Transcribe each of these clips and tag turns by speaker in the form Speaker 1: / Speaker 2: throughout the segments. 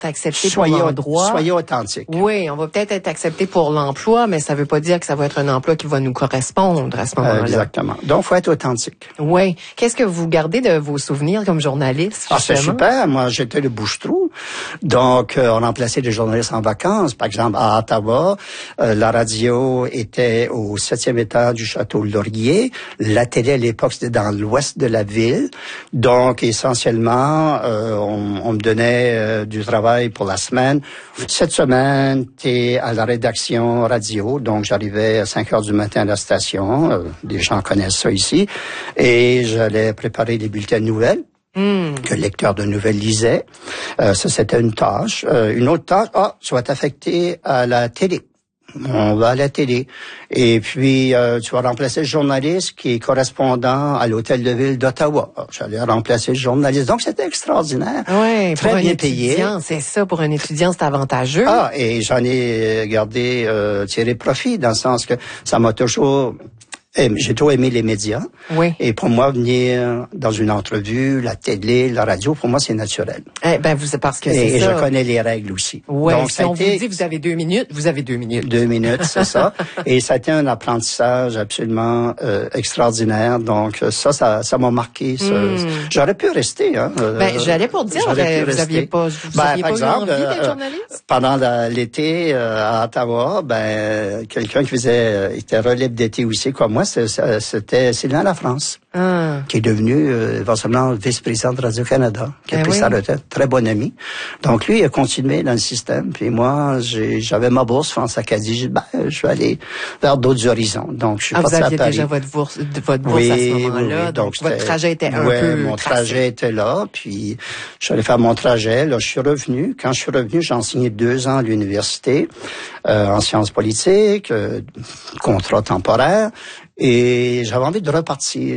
Speaker 1: accepté pour l'endroit.
Speaker 2: Soyez authentique.
Speaker 1: Oui, on va peut-être être accepté pour l'emploi, mais ça veut pas dire que ça va être un emploi qui va nous correspondre à ce moment-là.
Speaker 2: Exactement. Donc, faut être authentique.
Speaker 1: Oui. Qu'est-ce que vous gardez de vos souvenirs comme journaliste?
Speaker 2: Ah, c'est super. Moi, j'étais le bouche-trou. Donc, on remplaçait les journalistes en vacances. Par exemple, à Ottawa, la radio était au 7e étage du Château Laurier. La télé, à l'époque, c'était dans l'ouest de la ville. Donc, essentiellement, on me donnait du travail pour la semaine. Cette semaine, t'es à la rédaction radio. Donc, j'arrivais à 5 heures du matin à la station. Les gens connaissent ça ici. Et j'allais préparer les bulletins de nouvelles. Que le lecteur de nouvelles lisait. Ça, c'était une tâche. Une autre tâche, tu vas t'affecter à la télé. On va à la télé. Et puis, tu vas remplacer le journaliste qui est correspondant à l'hôtel de ville d'Ottawa. J'allais remplacer le journaliste. Donc, c'était extraordinaire.
Speaker 1: Oui,
Speaker 2: très bien payé.
Speaker 1: C'est ça, pour un étudiant, c'est avantageux.
Speaker 2: Et j'en ai tiré profit dans le sens que ça m'a toujours... J'ai toujours aimé les médias.
Speaker 1: Oui.
Speaker 2: Et pour moi, venir dans une entrevue, la télé, la radio, pour moi, c'est naturel.
Speaker 1: Parce que c'est ça.
Speaker 2: Et je connais les règles aussi.
Speaker 1: Oui. Donc, si on vous dit, vous avez 2 minutes, vous avez 2 minutes.
Speaker 2: 2 minutes, c'est ça. Et ça a été un apprentissage absolument extraordinaire. Donc, ça m'a marqué. J'aurais pu rester, hein.
Speaker 1: J'allais pour dire, vous aviez pas eu envie d'être journaliste?
Speaker 2: Pendant l'été, à Ottawa, quelqu'un qui était relève d'été aussi, comme moi, c'était Sylvain Lafrance, qui est devenu éventuellement vice-président de Radio-Canada, qui a pris sa retraite, très bon ami. Donc lui, il a continué dans le système. Puis moi, j'avais ma bourse France Acadie. J'ai dit, je vais aller vers d'autres horizons. Donc je suis parti à Paris.
Speaker 1: Vous aviez déjà votre bourse à ce moment-là.
Speaker 2: Oui.
Speaker 1: Donc votre trajet était un peu
Speaker 2: mon trajet était là. Puis je suis allé faire mon trajet. Là, je suis revenu. Quand je suis revenu, j'ai enseigné 2 ans à l'université en sciences politiques, contrat temporaire. Et j'avais envie de repartir.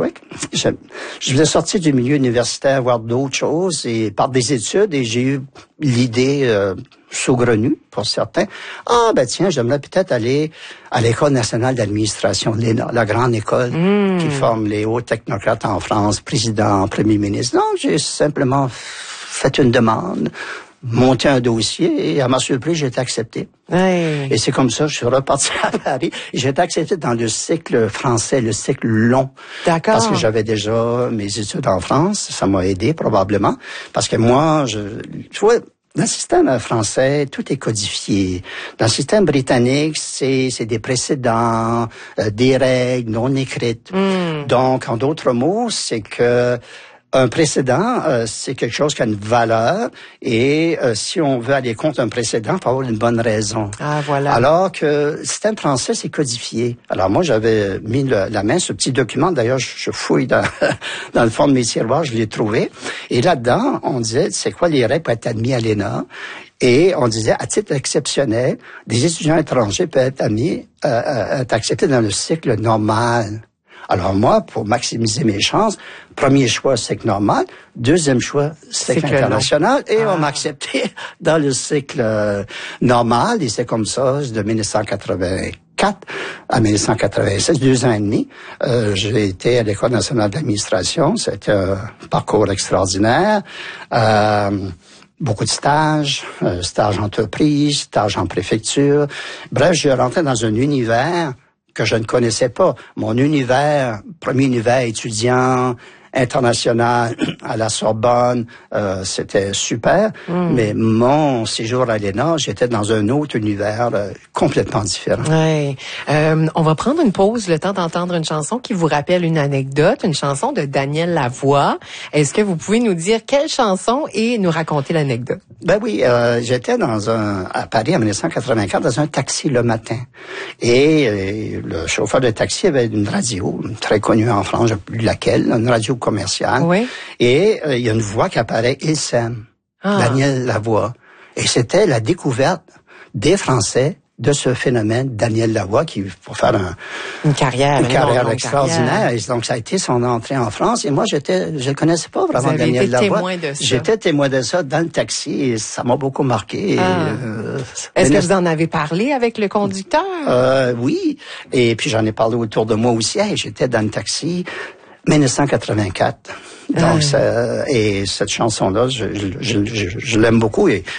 Speaker 2: Je voulais sortir du milieu universitaire, voir d'autres choses, et par des études, et j'ai eu l'idée saugrenue, pour certains. Tiens, j'aimerais peut-être aller à l'École nationale d'administration, l'ENA, la grande école qui forme les hauts technocrates en France, président, premier ministre. Donc, j'ai simplement fait une demande, monté un dossier, et à ma surprise, j'ai été accepté.
Speaker 1: Ouais.
Speaker 2: Et c'est comme ça, je suis reparti à Paris. J'ai été accepté dans le cycle français, le cycle long.
Speaker 1: D'accord.
Speaker 2: Parce que j'avais déjà mes études en France. Ça m'a aidé, probablement. Parce que moi, tu vois, dans le système français, tout est codifié. Dans le système britannique, c'est des précédents, des règles non écrites. Donc, en d'autres mots, c'est que un précédent, c'est quelque chose qui a une valeur, et si on veut aller contre un précédent, il faut avoir une bonne raison.
Speaker 1: Voilà.
Speaker 2: Alors que le système français, c'est codifié. Alors moi, j'avais mis la main sur ce petit document. D'ailleurs, je fouille dans le fond de mes tiroirs, je l'ai trouvé. Et là-dedans, on disait, c'est quoi les règles pour être admis à l'ENA? Et on disait, à titre exceptionnel, des étudiants étrangers peuvent être admis, être acceptés dans le cycle normal. Alors moi, pour maximiser mes chances, premier choix, cycle normal. Deuxième choix, cycle international. Et on m'a accepté dans le cycle normal. Et c'est comme ça, de 1984 à 1996, 2 ans et demi. J'ai été à l'École nationale d'administration. C'était un parcours extraordinaire. Beaucoup de stages, stages en entreprise, stages en préfecture. Bref, je rentrais dans un univers que je ne connaissais pas. Mon univers, premier univers étudiant, international, à la Sorbonne, c'était super. Mais mon séjour à l'ENA, j'étais dans un autre univers complètement différent.
Speaker 1: Ouais. On va prendre une pause, le temps d'entendre une chanson qui vous rappelle une anecdote, une chanson de Daniel Lavoie. Est-ce que vous pouvez nous dire quelle chanson et nous raconter l'anecdote?
Speaker 2: Oui, j'étais à Paris en 1984 dans un taxi le matin. Et le chauffeur de taxi avait une radio très connue en France, je ne sais plus laquelle, une radio commerciale.
Speaker 1: Oui. Et
Speaker 2: il y a une voix qui apparaît, il s'aime, Daniel Lavoie. Et c'était la découverte des Français de ce phénomène, Daniel Lavoie, qui, pour faire
Speaker 1: une carrière
Speaker 2: extraordinaire. Et donc, ça a été son entrée en France. Et moi, je ne connaissais pas vraiment Daniel Lavoie.
Speaker 1: Témoin de ça.
Speaker 2: J'étais témoin de ça dans le taxi et ça m'a beaucoup marqué.
Speaker 1: Est-ce que vous en avez parlé avec le conducteur?
Speaker 2: Oui. Et puis, j'en ai parlé autour de moi aussi. Hey, j'étais dans le taxi. 1984. Donc, et cette chanson-là, je l'aime beaucoup. Et